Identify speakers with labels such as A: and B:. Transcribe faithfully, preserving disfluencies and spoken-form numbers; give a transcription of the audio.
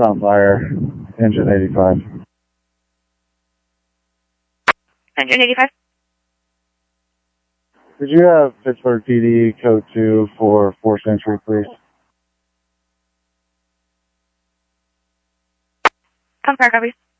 A: on fire. Engine eighty-five.
B: Engine eighty-five.
A: Could you have Pittsburgh P D code two for fourth Century, please?
B: Come car, copy.